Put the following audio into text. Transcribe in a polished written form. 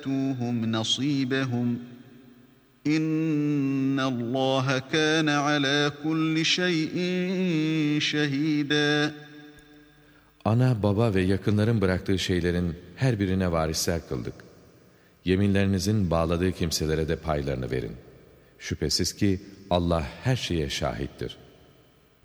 آتُوهُمْ نَصِيبَهُمْ إِنَّ اللّٰهَ كَانَ عَلَى كُلِّ شَيْءٍ شَهِيدًا. Ana, baba ve yakınların bıraktığı şeylerin her birine varisler kıldık. Yeminlerinizin bağladığı kimselere de paylarını verin. Şüphesiz ki Allah her şeye şahittir.